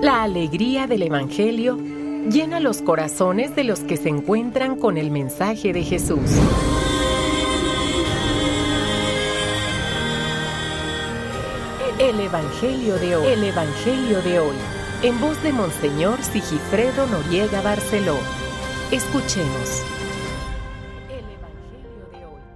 La alegría del Evangelio llena los corazones de los que se encuentran con el mensaje de Jesús. El Evangelio de hoy. El Evangelio de hoy. En voz de Monseñor Sigifredo Noriega Barceló. Escuchemos. El Evangelio de hoy.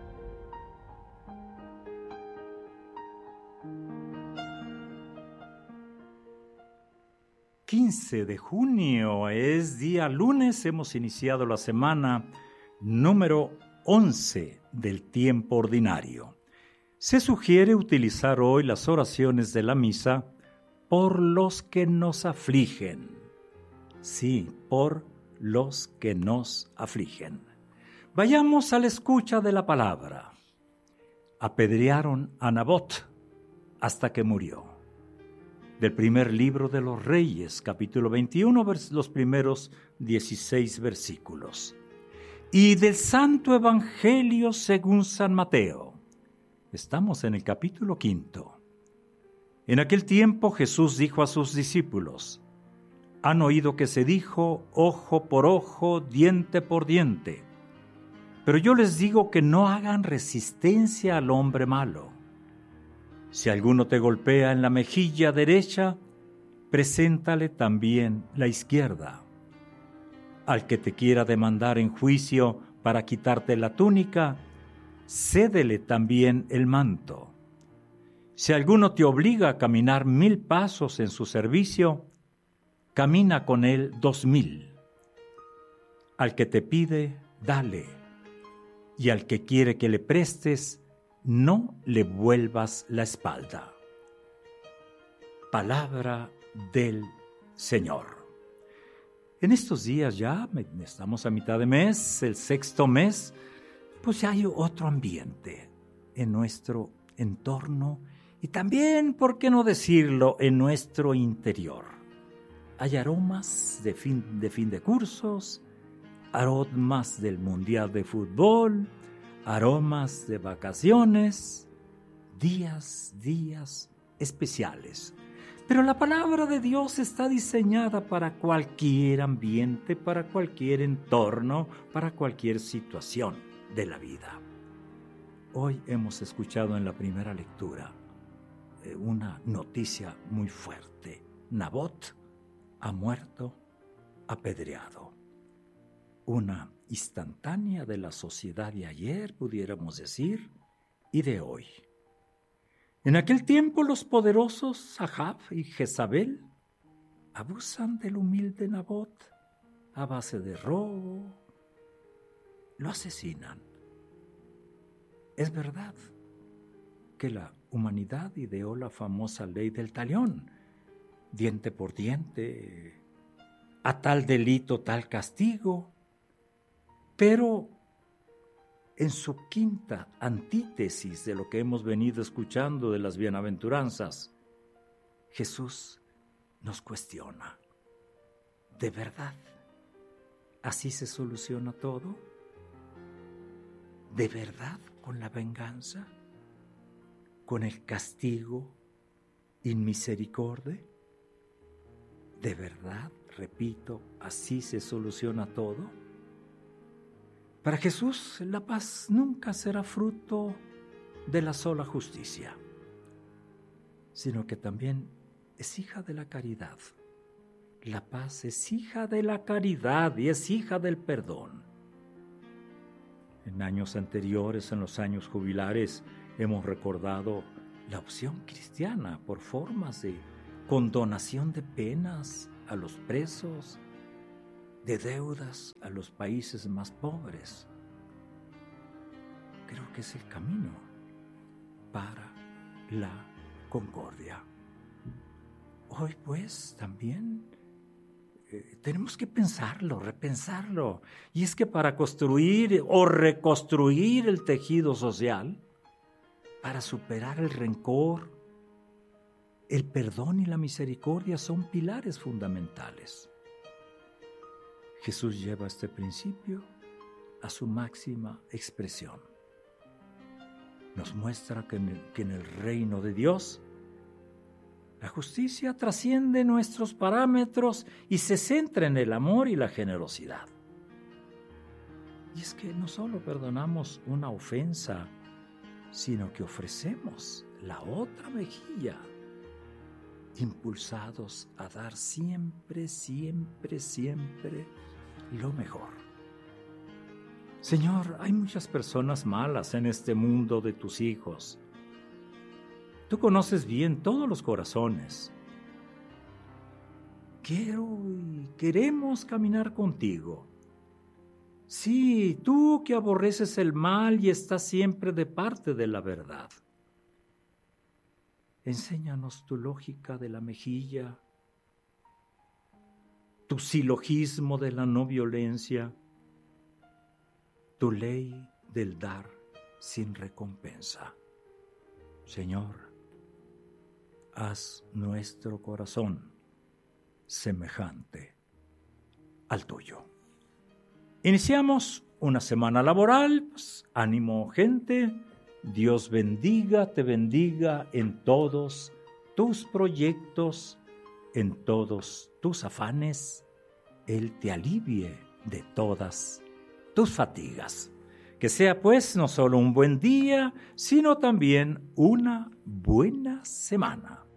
15 de junio es día lunes, hemos iniciado la semana número 11 del tiempo ordinario. Se sugiere utilizar hoy las oraciones de la misa por los que nos afligen. Sí, por los que nos afligen. Vayamos a la escucha de la palabra. Apedrearon a Nabot hasta que murió. Del primer libro de los Reyes, capítulo 21, los primeros 16 versículos. Y del Santo Evangelio según San Mateo. Estamos en el capítulo 5. En aquel tiempo Jesús dijo a sus discípulos: han oído que se dijo ojo por ojo, diente por diente. Pero yo les digo que no hagan resistencia al hombre malo. Si alguno te golpea en la mejilla derecha, preséntale también la izquierda. Al que te quiera demandar en juicio para quitarte la túnica, cédele también el manto. Si alguno te obliga a caminar 1000 pasos en su servicio, camina con él 2000. Al que te pide, dale. Y al que quiere que le prestes, no le vuelvas la espalda. Palabra del Señor. En estos días ya, estamos a mitad de mes, el 6º mes, pues ya hay otro ambiente en nuestro entorno y también, ¿por qué no decirlo?, en nuestro interior. Hay aromas de fin de cursos, aromas del Mundial de Fútbol, aromas de vacaciones, días especiales. Pero la palabra de Dios está diseñada para cualquier ambiente, para cualquier entorno, para cualquier situación de la vida. Hoy hemos escuchado en la primera lectura una noticia muy fuerte. Nabot ha muerto apedreado. Una instantánea de la sociedad de ayer, pudiéramos decir, y de hoy. En aquel tiempo los poderosos Ahab y Jezabel abusan del humilde Nabot a base de robo, lo asesinan. Es verdad que la humanidad ideó la famosa ley del talión, diente por diente, a tal delito tal castigo. Pero en su quinta antítesis de lo que hemos venido escuchando de las bienaventuranzas, Jesús nos cuestiona: ¿de verdad así se soluciona todo? ¿De verdad con la venganza? ¿Con el castigo inmisericordia? ¿De verdad, repito, así se soluciona todo? Para Jesús, la paz nunca será fruto de la sola justicia, sino que también es hija de la caridad. La paz es hija de la caridad y es hija del perdón. En años anteriores, en los años jubilares, hemos recordado la opción cristiana por formas de condonación de penas a los presos, de deudas a los países más pobres. Creo que es el camino para la concordia. Hoy pues también tenemos que pensarlo, repensarlo. Y es que para construir o reconstruir el tejido social, para superar el rencor, el perdón y la misericordia son pilares fundamentales. Jesús lleva este principio a su máxima expresión. Nos muestra que en el reino de Dios La justicia trasciende nuestros parámetros y se centra en el amor y la generosidad. Y es que no solo perdonamos una ofensa, sino que ofrecemos la otra mejilla, impulsados a dar siempre, siempre, siempre lo mejor. Señor, hay muchas personas malas en este mundo de tus hijos. Tú conoces bien todos los corazones. Quiero y queremos caminar contigo. Sí, tú que aborreces el mal y estás siempre de parte de la verdad. Enséñanos tu lógica de la mejilla, tu silogismo de la no violencia, tu ley del dar sin recompensa. Señor, haz nuestro corazón semejante al tuyo. Iniciamos una semana laboral, pues, ánimo gente, Dios te bendiga en todos tus proyectos, en todos tus afanes, Él te alivie de todas tus fatigas. Que sea pues no solo un buen día, sino también una buena semana.